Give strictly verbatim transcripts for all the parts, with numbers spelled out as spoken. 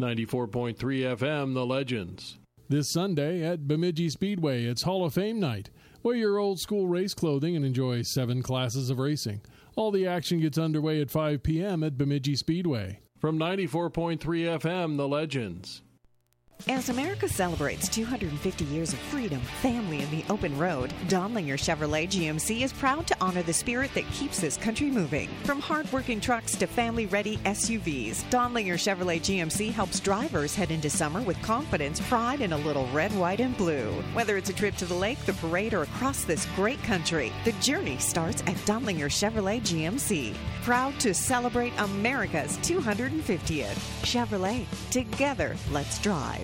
ninety-four point three F M, The Legends. This Sunday at Bemidji Speedway, it's Hall of Fame night. Wear your old-school race clothing and enjoy seven classes of racing. All the action gets underway at five p.m. at Bemidji Speedway. From ninety-four point three F M, The Legends. As America celebrates two hundred fifty years of freedom, family, and the open road, Donlinger Chevrolet G M C is proud to honor the spirit that keeps this country moving. From hard-working trucks to family-ready S U Vs, Donlinger Chevrolet G M C helps drivers head into summer with confidence, pride, and a little red, white, and blue. Whether it's a trip to the lake, the parade, or across this great country, the journey starts at Donlinger Chevrolet G M C. Proud to celebrate America's two hundred fiftieth. Chevrolet, together, let's drive.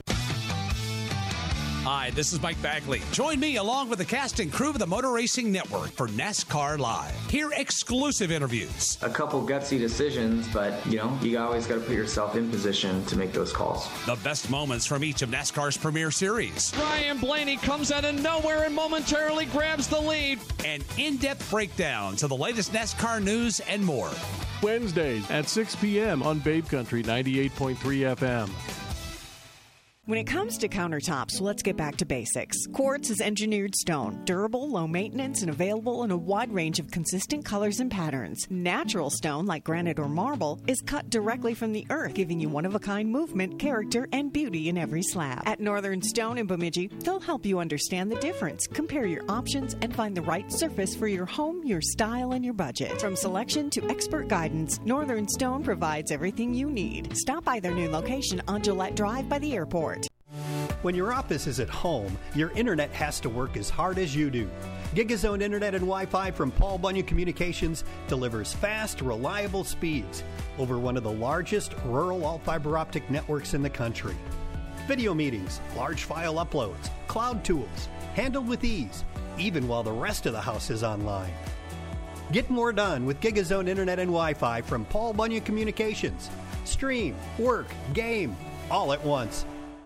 Hi, this is Mike Bagley. Join me along with the cast and crew of the Motor Racing Network for NASCAR Live. Hear exclusive interviews. A couple gutsy decisions, but, you know, you always got to put yourself in position to make those calls. The best moments from each of NASCAR's premier series. Ryan Blaney comes out of nowhere and momentarily grabs the lead. And in-depth breakdowns of the latest NASCAR news and more. Wednesdays at six p.m. on Babe Country ninety-eight point three F M. When it comes to countertops, let's get back to basics. Quartz is engineered stone, durable, low maintenance, and available in a wide range of consistent colors and patterns. Natural stone, like granite or marble, is cut directly from the earth, giving you one-of-a-kind movement, character, and beauty in every slab. At Northern Stone in Bemidji, they'll help you understand the difference, compare your options, and find the right surface for your home, your style, and your budget. From selection to expert guidance, Northern Stone provides everything you need. Stop by their new location on Gillette Drive by the airport. When your office is at home, your internet has to work as hard as you do. GigaZone Internet and Wi-Fi from Paul Bunyan Communications delivers fast, reliable speeds over one of the largest rural all-fiber optic networks in the country. Video meetings, large file uploads, cloud tools, handled with ease, even while the rest of the house is online. Get more done with GigaZone Internet and Wi-Fi from Paul Bunyan Communications. Stream, work, game, all at once.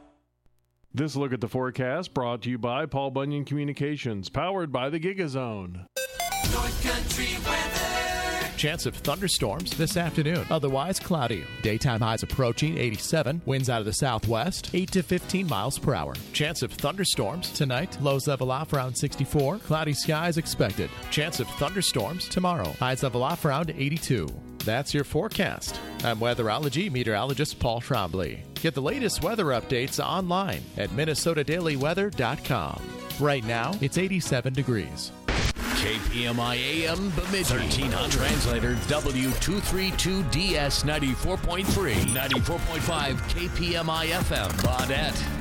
This look at the forecast brought to you by Paul Bunyan Communications, powered by the GigaZone. North Country weather. Chance of thunderstorms this afternoon. Otherwise cloudy. Daytime highs approaching eighty-seven. Winds out of the southwest, eight to fifteen miles per hour. Chance of thunderstorms tonight. Lows level off around sixty-four. Cloudy skies expected. Chance of thunderstorms tomorrow. Highs level off around eighty-two. That's your forecast. I'm weatherology meteorologist Paul Trombley. Get the latest weather updates online at Minnesota Daily Weather dot com. Right now, it's eighty-seven degrees. K P M I A M Bemidji. thirteen hundred. Translator W two thirty-two D S ninety-four point three. ninety-four point five K P M I F M Baudette.